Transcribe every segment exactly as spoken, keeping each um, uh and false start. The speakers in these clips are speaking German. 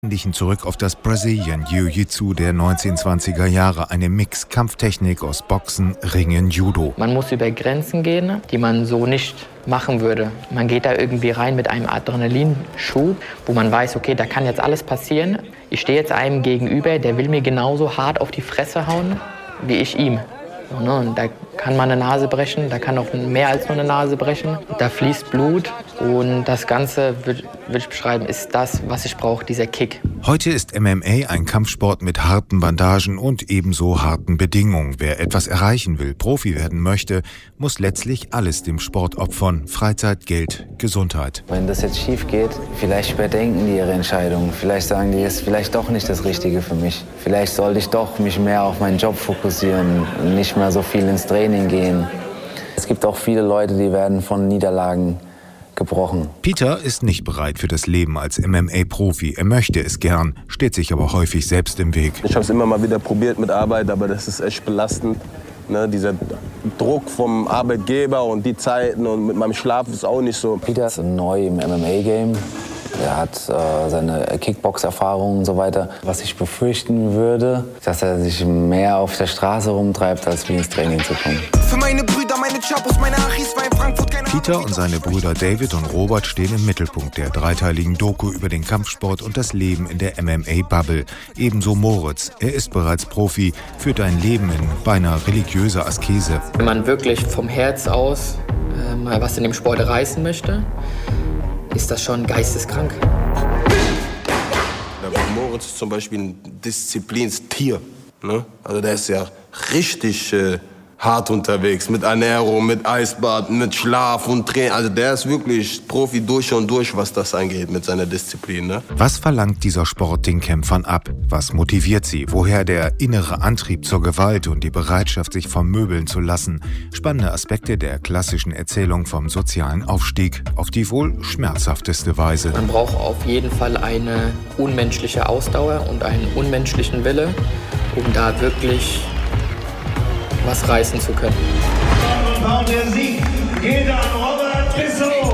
Zurück auf das Brazilian Jiu-Jitsu der neunzehnhundertzwanziger Jahre, eine Mix-Kampftechnik aus Boxen, Ringen, Judo. Man muss über Grenzen gehen, die man so nicht machen würde. Man geht da irgendwie rein mit einem Adrenalinschub, wo man weiß, okay, da kann jetzt alles passieren. Ich stehe jetzt einem gegenüber, der will mir genauso hart auf die Fresse hauen, wie ich ihm. So, ne? Und da kann man eine Nase brechen, da kann auch mehr als nur eine Nase brechen. Da fließt Blut und das Ganze, würde würd ich beschreiben, ist das, was ich brauche, dieser Kick. Heute ist M M A ein Kampfsport mit harten Bandagen und ebenso harten Bedingungen. Wer etwas erreichen will, Profi werden möchte, muss letztlich alles dem Sport opfern. Freizeit, Geld, Gesundheit. Wenn das jetzt schief geht, vielleicht überdenken die ihre Entscheidung. Vielleicht sagen die, es ist vielleicht doch nicht das Richtige für mich. Vielleicht sollte ich doch mich mehr auf meinen Job fokussieren und nicht mehr so viel ins Training gehen. Es gibt auch viele Leute, die werden von Niederlagen gebrochen. Peter ist nicht bereit für das Leben als M M A-Profi. Er möchte es gern, steht sich aber häufig selbst im Weg. Ich habe es immer mal wieder probiert mit Arbeit, aber das ist echt belastend. Ne, dieser Druck vom Arbeitgeber und die Zeiten und mit meinem Schlaf ist auch nicht so. Peter ist neu im M M A-Game. Er hat äh, seine Kickbox-Erfahrung und so weiter. Was ich befürchten würde, dass er sich mehr auf der Straße rumtreibt, als wie ins Training zu kommen. Für meine Brüder, meine Chapos, meine Achis, war in Frankfurt keine Peter und seine Brüder David und Robert stehen im Mittelpunkt der dreiteiligen Doku über den Kampfsport und das Leben in der M M A-Bubble. Ebenso Moritz. Er ist bereits Profi, führt ein Leben in beinahe religiöser Askese. Wenn man wirklich vom Herz aus äh, mal was in dem Sport reißen möchte, ist das schon geisteskrank. Der Moritz ist zum Beispiel ein Disziplinstier. Ne? Also der ist ja richtig äh, hart unterwegs. Mit Ernährung, mit Eisbad, mit Schlaf und Training. Also der ist wirklich Profi durch und durch, was das angeht mit seiner Disziplin. Ne? Was verlangt dieser Sport den Kämpfern ab? Was motiviert sie? Woher der innere Antrieb zur Gewalt und die Bereitschaft, sich vermöbeln zu lassen? Spannende Aspekte der klassischen Erzählung vom sozialen Aufstieg auf die wohl schmerzhafteste Weise. Man braucht auf jeden Fall eine unmenschliche Ausdauer und einen unmenschlichen Wille, um da wirklich was reißen zu können. Und der Sieg geht an Robert Risseau.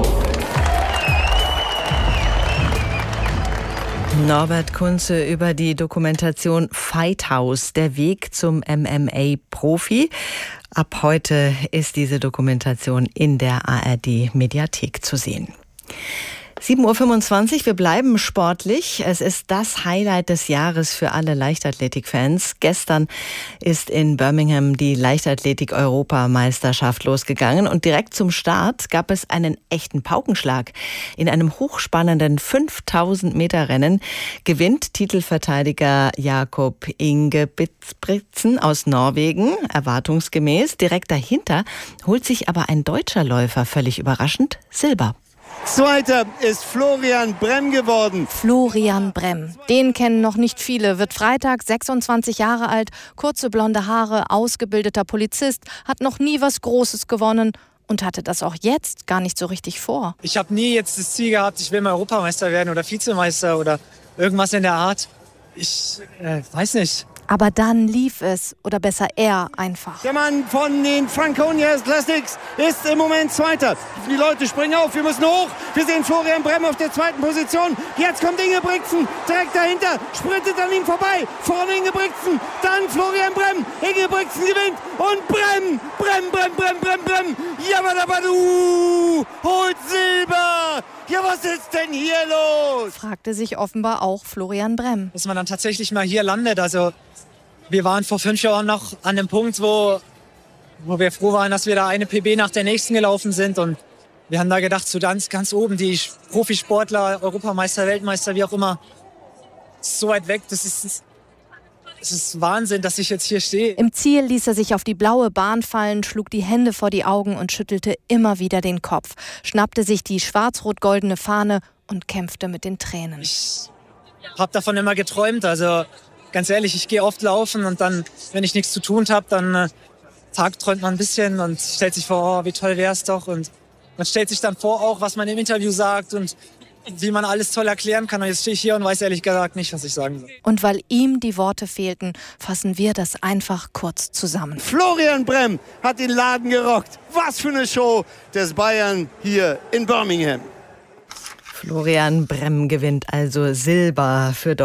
Norbert Kunze über die Dokumentation Fight House, der Weg zum M M A-Profi. Ab heute ist diese Dokumentation in der A R D-Mediathek zu sehen. sieben Uhr fünfundzwanzig, wir bleiben sportlich. Es ist das Highlight des Jahres für alle Leichtathletik-Fans. Gestern ist in Birmingham die Leichtathletik-Europameisterschaft losgegangen und direkt zum Start gab es einen echten Paukenschlag. In einem hochspannenden fünftausend Meter Rennen gewinnt Titelverteidiger Jakob Ingebrigtsen aus Norwegen, erwartungsgemäß. Direkt dahinter holt sich aber ein deutscher Läufer völlig überraschend Silber. Zweiter ist Florian Bremm geworden. Florian Bremm, den kennen noch nicht viele, wird Freitag sechsundzwanzig Jahre alt, kurze blonde Haare, ausgebildeter Polizist, hat noch nie was Großes gewonnen und hatte das auch jetzt gar nicht so richtig vor. Ich habe nie jetzt das Ziel gehabt, ich will mal Europameister werden oder Vizemeister oder irgendwas in der Art. Ich äh, weiß nicht. Aber dann lief es, oder besser er einfach. Der Mann von den Franconia Classics ist im Moment Zweiter. Die Leute springen auf, wir müssen hoch. Wir sehen Florian Bremm auf der zweiten Position. Jetzt kommt Ingebrigtsen, direkt dahinter, sprintet an ihm vorbei. Vorne Ingebrigtsen, dann Florian Bremm. Ingebrigtsen gewinnt und Bremm, Bremm, Bremm, Bremm, Bremm, Bremm. Jabadabadu, holt Silber. Ja, was ist denn hier los? Fragte sich offenbar auch Florian Bremm. Dass man dann tatsächlich mal hier landet, also wir waren vor fünf Jahren noch an dem Punkt, wo, wo wir froh waren, dass wir da eine P B nach der nächsten gelaufen sind. Und wir haben da gedacht, so ganz, ganz oben, die Profisportler, Europameister, Weltmeister, wie auch immer, so weit weg, das ist, das ist Wahnsinn, dass ich jetzt hier stehe. Im Ziel ließ er sich auf die blaue Bahn fallen, schlug die Hände vor die Augen und schüttelte immer wieder den Kopf, schnappte sich die schwarz-rot-goldene Fahne und kämpfte mit den Tränen. Ich habe davon immer geträumt, also ganz ehrlich, ich gehe oft laufen und dann, wenn ich nichts zu tun habe, dann äh, tagträumt man ein bisschen und stellt sich vor, oh, wie toll wäre es doch. Und man stellt sich dann vor auch, was man im Interview sagt und wie man alles toll erklären kann. Und jetzt stehe ich hier und weiß ehrlich gesagt nicht, was ich sagen soll. Und weil ihm die Worte fehlten, fassen wir das einfach kurz zusammen. Florian Bremm hat den Laden gerockt. Was für eine Show des Bayern hier in Birmingham. Florian Bremm gewinnt also Silber für Deutschland.